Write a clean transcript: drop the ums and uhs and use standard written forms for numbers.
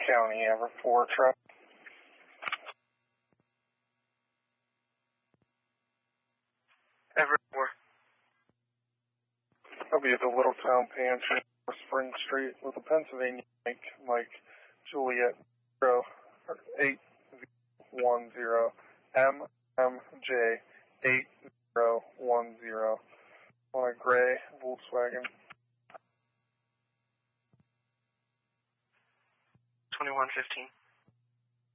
County, Everett 4 truck. Everett 4. I'll be at the Littletown Pantry, Spring Street, with a Pennsylvania Mike Juliet 810 MMJ 8010 on a gray Volkswagen. 2115.